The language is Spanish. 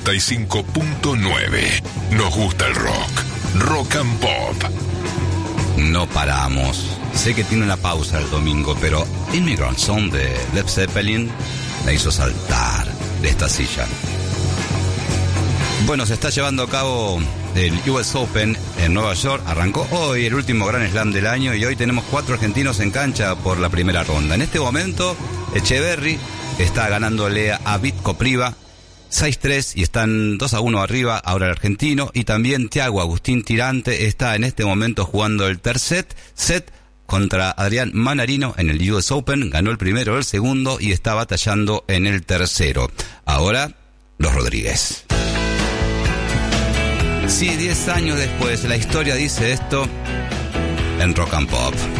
95.9. Nos gusta el rock. Rock and Pop. No paramos. Sé que tiene una pausa el domingo, pero Immigrant Song de Led Zeppelin la hizo saltar de esta silla. Bueno, se está llevando a cabo el US Open en Nueva York. Arrancó hoy el último Grand Slam del año y hoy tenemos 4 argentinos en cancha por la primera ronda. En este momento, Echeverry está ganándole a Vit Kopriva 6-3 y están 2-1 arriba ahora el argentino. Y también Thiago Agustín Tirante está en este momento jugando el tercer set contra Adrián Manarino en el US Open. Ganó el primero, el segundo y está batallando en el tercero. Ahora, los Rodríguez. Sí, 10 años después, la historia dice esto en Rock and Pop.